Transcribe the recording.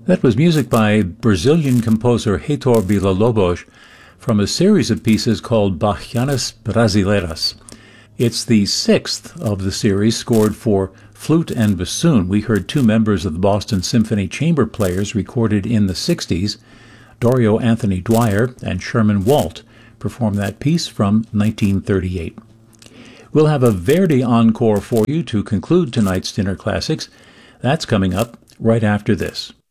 That was music by Brazilian composer Heitor Villa-Lobos from a series of pieces called Bachianas Brasileiras. It's the sixth of the series scored for flute and bassoon. We heard two members of the Boston Symphony Chamber Players recorded in the 60s, Dario Anthony Dwyer and Sherman Walt, perform that piece from 1938. We'll have a Verdi encore for you to conclude tonight's Dinner Classics. That's coming up right after this.